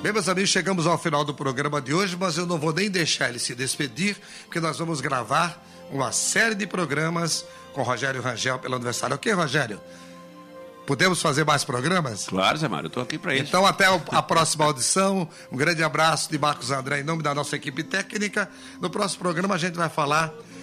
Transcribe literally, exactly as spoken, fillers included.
Bem, meus amigos, chegamos ao final do programa de hoje, mas eu não vou nem deixar ele se despedir, porque nós vamos gravar uma série de programas com Rogério Rangel pelo aniversário. Ok, Rogério? Podemos fazer mais programas? Claro, Zé Mário, eu estou aqui para isso. Então, até a próxima audição. Um grande abraço de Marcos André em nome da nossa equipe técnica. No próximo programa a gente vai falar